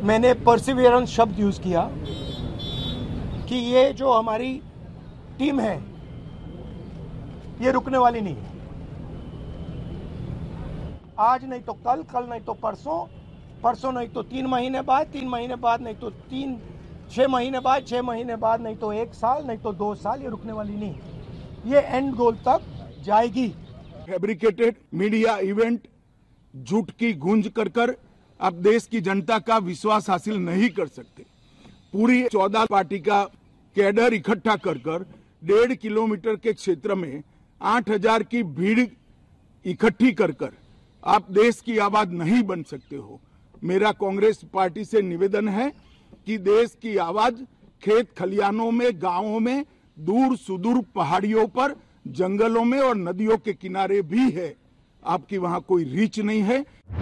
मैंने परसिवियरेंस शब्द यूज किया कि ये जो हमारी टीम है ये रुकने वाली नहीं है। आज नहीं तो कल, कल नहीं तो परसों, परसों नहीं तो 3 महीने बाद, 3 महीने बाद नहीं तो 6 महीने बाद, 6 महीने बाद नहीं तो 1 साल, नहीं तो 2 साल, ये रुकने वाली नहीं। ये एंड गोल तक जाएगी। फैब्रिकेटेड मीडिया इवेंट झूठ की गूंज कर आप देश की जनता का विश्वास हासिल नहीं कर सकते। पूरी 14 पार्टी का कैडर इकट्ठा कर 1.5 किलोमीटर के क्षेत्र में 8000 की भीड़ इकट्ठी कर आप देश की आवाज नहीं बन सकते हो। मेरा कांग्रेस पार्टी से निवेदन है कि देश की आवाज खेत खलियानों में, गांवों में, दूर सुदूर पहाड़ियों पर, जंगलों में और नदियों के किनारे भी है। आपकी वहां कोई रीच नहीं है।